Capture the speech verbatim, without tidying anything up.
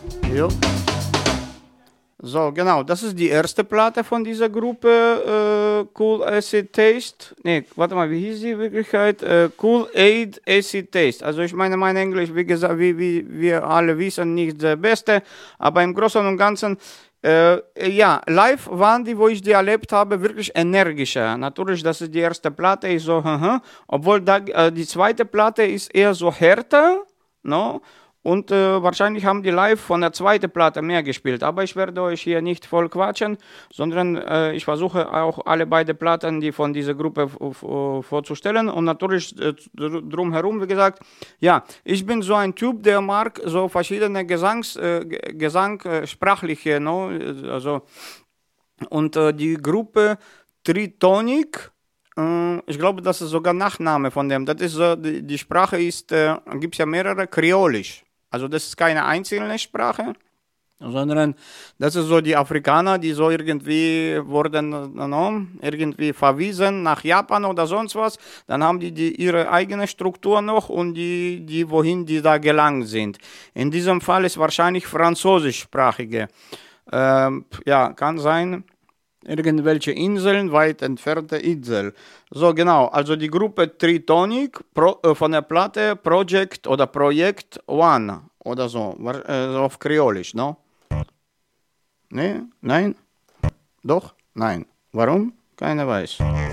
Jo. So, genau, das ist die erste Platte von dieser Gruppe, äh, Cool Acid Taste. Nee, warte mal, wie hieß die in Wirklichkeit? Äh, Cool Aid Acid Taste. Also ich meine, mein Englisch, wie gesagt, wie, wie wir alle wissen, nicht der Beste, aber im Großen und Ganzen, äh, ja, live waren die, wo ich die erlebt habe, wirklich energischer. Natürlich, das ist die erste Platte, ist so, haha, obwohl da, äh, die zweite Platte ist eher so härter, no? Und äh, wahrscheinlich haben die live von der zweiten Platte mehr gespielt. Aber ich werde euch hier nicht voll quatschen, sondern äh, ich versuche auch alle beide Platten, die von dieser Gruppe vorzustellen. Und natürlich äh, drumherum, wie gesagt, ja, ich bin so ein Typ, der mag so verschiedene Gesangs, äh, Gesang, äh, sprachliche, no? Also, und äh, die Gruppe Tritonic, äh, ich glaube, das ist sogar Nachname von dem. Das ist so, die, die Sprache ist, äh, gibt es ja mehrere, Kreolisch. Also das ist keine einzelne Sprache, sondern das ist so die Afrikaner, die so irgendwie wurden no, irgendwie verwiesen nach Japan oder sonst was. Dann haben die, die ihre eigene Struktur noch und die, die wohin die da gelangt sind. In diesem Fall ist wahrscheinlich französischsprachige. Ähm, ja, kann sein. Irgendwelche Inseln, weit entfernte Insel. So, genau. Also die Gruppe Tritonic Pro, äh, von der Platte Project oder Projekt One oder so. Äh, so auf Kreolisch, no? Nee? Nein? Doch? Nein. Warum? Keiner weiß.